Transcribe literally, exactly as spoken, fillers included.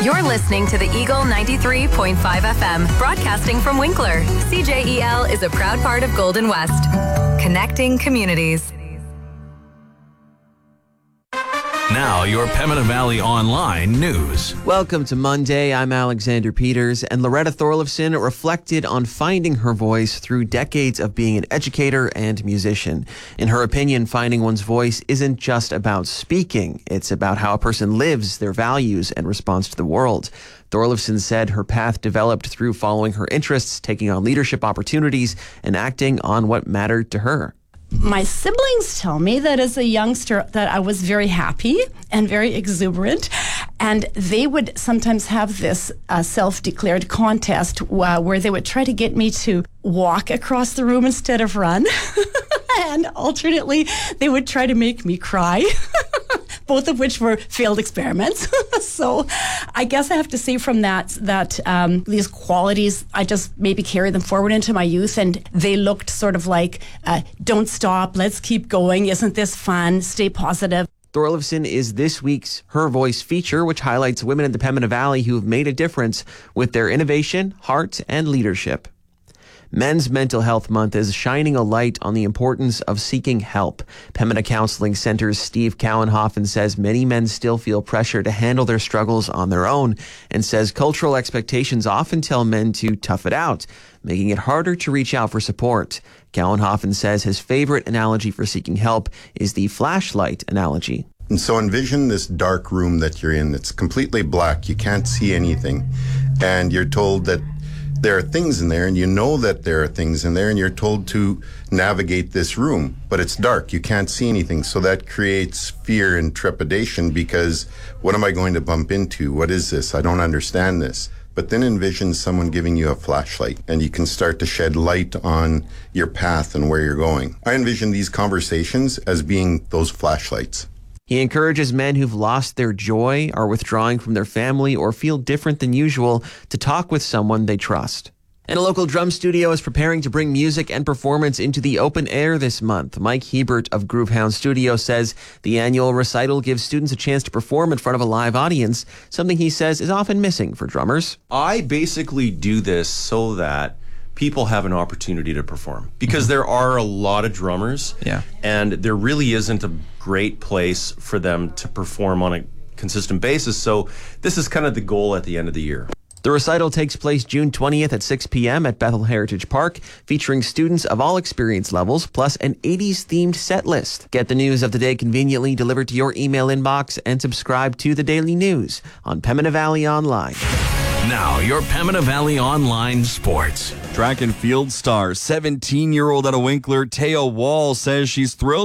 You're listening to the Eagle ninety-three point five F M, broadcasting from Winkler. C J E L is a proud part of Golden West, connecting communities. Now, your Pembina Valley Online news. Welcome to Monday. I'm Alexander Peters, and Loretta Thorleifson reflected on finding her voice through decades of being an educator and musician. In her opinion, finding one's voice isn't just about speaking. It's about how a person lives, their values, and responds to the world. Thorleifson said her path developed through following her interests, taking on leadership opportunities, and acting on what mattered to her. My siblings tell me that as a youngster that I was very happy and very exuberant, and they would sometimes have this uh, self-declared contest uh, where they would try to get me to walk across the room instead of run. And alternately, they would try to make me cry, both of which were failed experiments. So I guess I have to say from that, that um, these qualities, I just maybe carry them forward into my youth, and they looked sort of like, uh, don't stop, let's keep going, isn't this fun, stay positive. Thorleifson is this week's Her Voice feature, which highlights women in the Pembina Valley who have made a difference with their innovation, heart, and leadership. Men's Mental Health Month is shining a light on the importance of seeking help. Pembina Counseling Center's Steve Cowenhoffen says many men still feel pressure to handle their struggles on their own, and says cultural expectations often tell men to tough it out, making it harder to reach out for support. Cowenhoffen says his favorite analogy for seeking help is the flashlight analogy. And so envision this dark room that you're in. It's completely black. You can't see anything. And you're told that there are things in there, and you know that there are things in there, and you're told to navigate this room, but it's dark. You can't see anything. So that creates fear and trepidation because what am I going to bump into? What is this? I don't understand this. But then envision someone giving you a flashlight, and you can start to shed light on your path and where you're going. I envision these conversations as being those flashlights. He encourages men who've lost their joy, are withdrawing from their family, or feel different than usual to talk with someone they trust. And a local drum studio is preparing to bring music and performance into the open air this month. Mike Hebert of Groovehound Studio says the annual recital gives students a chance to perform in front of a live audience, something he says is often missing for drummers. I basically do this so that people have an opportunity to perform, because there are a lot of drummers, yeah, and there really isn't a great place for them to perform on a consistent basis. So this is kind of the goal at the end of the year. The recital takes place June twentieth at six p.m. at Bethel Heritage Park, featuring students of all experience levels, plus an eighties-themed set list. Get the news of the day conveniently delivered to your email inbox and subscribe to the Daily News on Pembina Valley Online. Now, your Pembina Valley Online sports. Track and field star, seventeen-year-old out of Winkler, Taya Wall, says she's thrilled